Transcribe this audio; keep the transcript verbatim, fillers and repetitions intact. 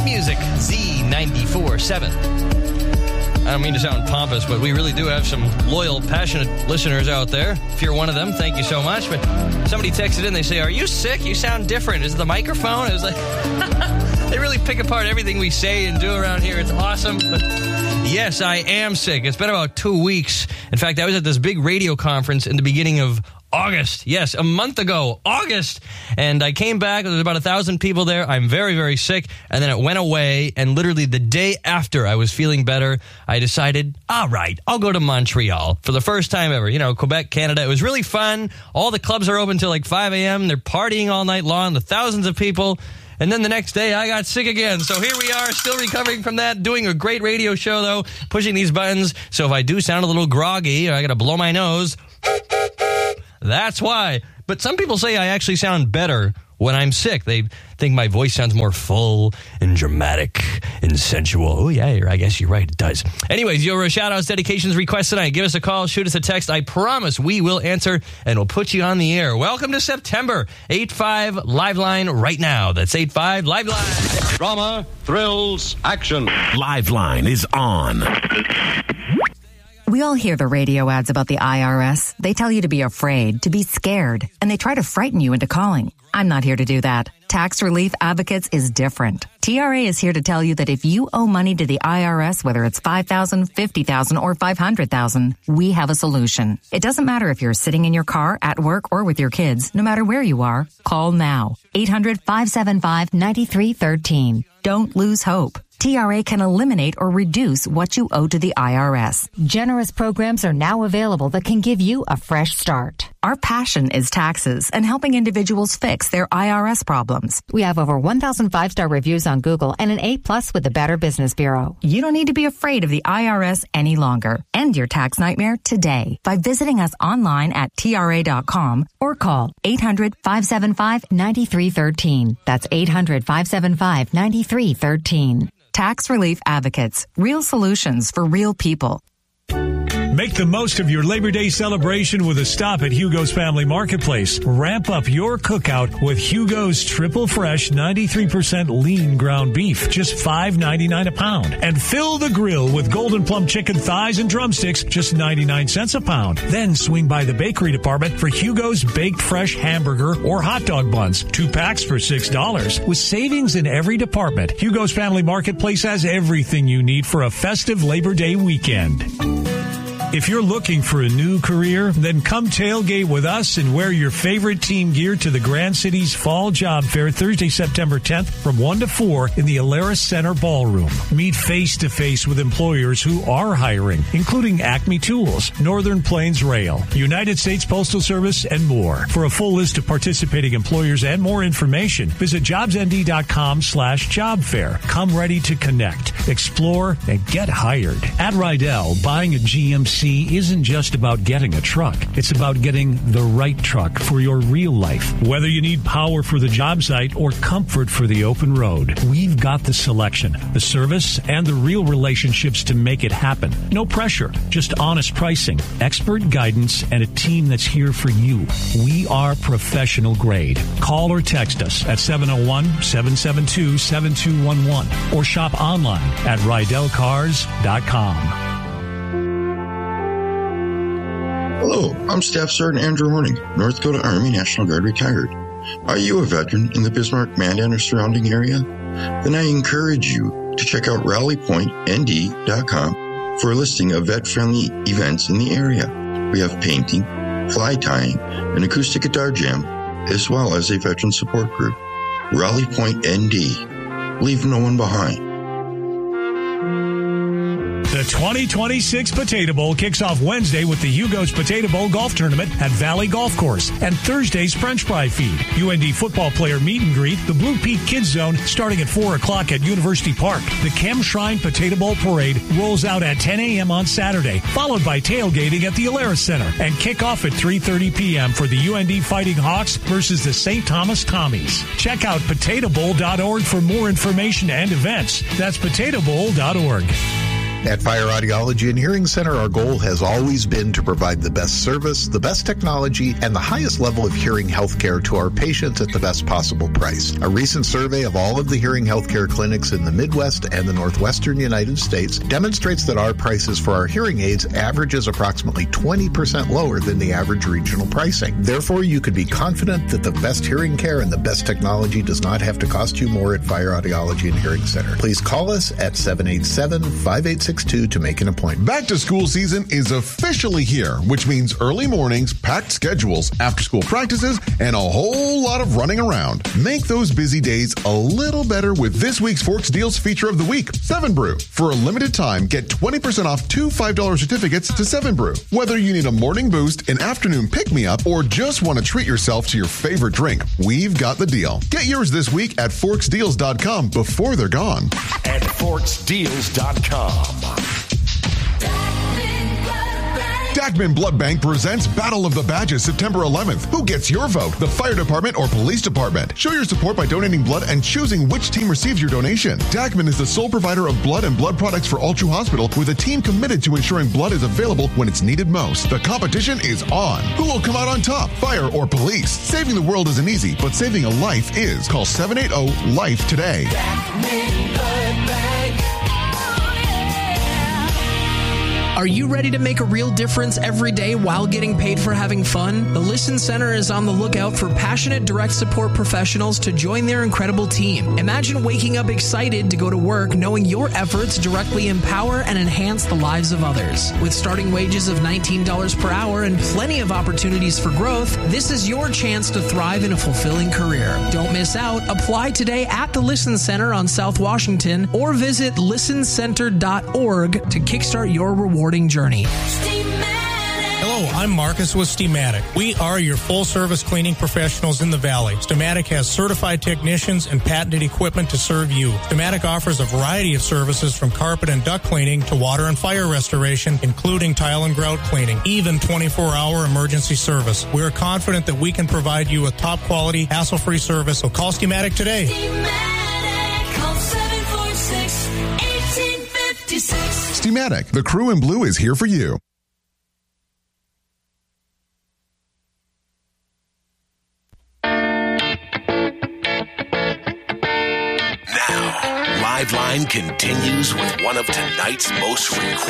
Hit music, Z ninety-four point seven. I don't mean to sound pompous, but we really do have some loyal, passionate listeners out there. If you're one of them, thank you so much. But somebody texted in, they say, are you sick? You sound different. Is it the microphone? It was like, they really pick apart everything we say and do around here. It's awesome. But yes, I am sick. It's been about two weeks. In fact, I was at this big radio conference in the beginning of August. Yes, a month ago, August. And I came back. There was about a thousand people there. I'm very, very sick. And then it went away. And literally the day after I was feeling better, I decided, all right, I'll go to Montreal for the first time ever. You know, Quebec, Canada. It was really fun. All the clubs are open till like five a.m. They're partying all night long. The thousands of people. And then the next day, I got sick again. So here we are, still recovering from that, doing a great radio show, though, pushing these buttons. So if I do sound a little groggy, or I got to blow my nose, that's why. But some people say I actually sound better when I'm sick. They think my voice sounds more full and dramatic and sensual. Oh, yeah, I guess you're right. It does. Anyways, your shout-outs, dedications, requests tonight. Give us a call. Shoot us a text. I promise we will answer, and we'll put you on the air. Welcome to September. eight five Live Line right now. That's eight five Live Line. Drama, thrills, action. Live Line is on. We all hear the radio ads about the I R S. They tell you to be afraid, to be scared, and they try to frighten you into calling. I'm not here to do that. Tax Relief Advocates is different. T R A is here to tell you that if you owe money to the I R S, whether it's five thousand dollars, fifty thousand dollars, or five hundred thousand dollars, we have a solution. It doesn't matter if you're sitting in your car, at work, or with your kids. No matter where you are, call now. eight hundred, five seven five, nine three one three. Don't lose hope. T R A can eliminate or reduce what you owe to the I R S. Generous programs are now available that can give you a fresh start. Our passion is taxes and helping individuals fix their I R S problems. We have over one thousand five-star reviews on Google and an A plus with the Better Business Bureau. You don't need to be afraid of the I R S any longer. End your tax nightmare today by visiting us online at T R A dot com or call eight hundred, five seven five, nine three one three. That's eight hundred, five seven five, nine three one three. Tax Relief Advocates. Real solutions for real people. Make the most of your Labor Day celebration with a stop at Hugo's Family Marketplace. Ramp up your cookout with Hugo's Triple Fresh ninety-three percent lean ground beef, just five ninety-nine a pound. And fill the grill with Golden Plum chicken thighs and drumsticks, just ninety-nine cents a pound. Then swing by the bakery department for Hugo's Baked Fresh hamburger or hot dog buns, two packs for six dollars. With savings in every department, Hugo's Family Marketplace has everything you need for a festive Labor Day weekend. If you're looking for a new career, then come tailgate with us and wear your favorite team gear to the Grand Cities Fall Job Fair Thursday, September tenth from one to four in the Alaris Center Ballroom. Meet face-to-face with employers who are hiring, including Acme Tools, Northern Plains Rail, United States Postal Service, and more. For a full list of participating employers and more information, visit jobsnd.com slash job fair. Come ready to connect, explore, and get hired. At Rydell, buying a G M C isn't just about getting a truck. It's about getting the right truck for your real life. Whether you need power for the job site or comfort for the open road, we've got the selection, the service, and the real relationships to make it happen. No pressure, just honest pricing, expert guidance, and a team that's here for you. We are professional grade. Call or text us at seven oh one, seven seven two, seven two one one or shop online at rydell cars dot com. Hello, I'm Staff Sergeant Andrew Horning, North Dakota Army National Guard retired. Are you a veteran in the Bismarck, Mandan, or surrounding area? Then I encourage you to check out rally point N D dot com for a listing of vet-friendly events in the area. We have painting, fly tying, an acoustic guitar jam, as well as a veteran support group. Rally Point N D. Leave no one behind. The twenty twenty-six Potato Bowl kicks off Wednesday with the Hugo's Potato Bowl Golf Tournament at Valley Golf Course and Thursday's French Fry Feed. U N D football player meet and greet, the Blue Peak Kids Zone starting at four o'clock at University Park. The Chem Shrine Potato Bowl Parade rolls out at ten a.m. on Saturday, followed by tailgating at the Alaris Center and kickoff at three thirty p.m. for the U N D Fighting Hawks versus the Saint Thomas Tommies. Check out potato bowl dot org for more information and events. That's potato bowl dot org. At Fire Audiology and Hearing Center, our goal has always been to provide the best service, the best technology, and the highest level of hearing health care to our patients at the best possible price. A recent survey of all of the hearing health care clinics in the Midwest and the Northwestern United States demonstrates that our prices for our hearing aids averages approximately twenty percent lower than the average regional pricing. Therefore, you could be confident that the best hearing care and the best technology does not have to cost you more at Fire Audiology and Hearing Center. Please call us at seven eight seven, five eight six two to make an appointment. Back to school season is officially here, which means early mornings, packed schedules, after school practices, and a whole lot of running around. Make those busy days a little better with this week's Forks Deals feature of the week, Seven Brew. For a limited time, get twenty percent off two five dollar certificates to Seven Brew. Whether you need a morning boost, an afternoon pick-me-up, or just want to treat yourself to your favorite drink, we've got the deal. Get yours this week at forks deals dot com before they're gone. At forks deals dot com. Dachman Blood Bank presents Battle of the Badges September eleventh. Who gets your vote? The fire department or police department? Show your support by donating blood and choosing which team receives your donation. Dachman is the sole provider of blood and blood products for Altru Hospital, with a team committed to ensuring blood is available when it's needed most. The competition is on. Who will come out on top? Fire or police? Saving the world isn't easy, but saving a life is. Call seven eight zero, LIFE today. Dachman Blood Bank. Are you ready to make a real difference every day while getting paid for having fun? The Listen Center is on the lookout for passionate direct support professionals to join their incredible team. Imagine waking up excited to go to work knowing your efforts directly empower and enhance the lives of others. With starting wages of nineteen dollars per hour and plenty of opportunities for growth, this is your chance to thrive in a fulfilling career. Don't miss out. Apply today at the Listen Center on South Washington or visit listen center dot org to kickstart your rewarding journey. Hello, I'm Marcus with Steamatic. We are your full-service cleaning professionals in the Valley. Steamatic has certified technicians and patented equipment to serve you. Steamatic offers a variety of services from carpet and duct cleaning to water and fire restoration, including tile and grout cleaning, even twenty-four hour emergency service. We are confident that we can provide you with top-quality, hassle-free service, so call Steamatic today. Steamatic, call seven four six, one eight five six. Steamatic, the crew in blue is here for you. Now, Liveline continues with one of tonight's most requested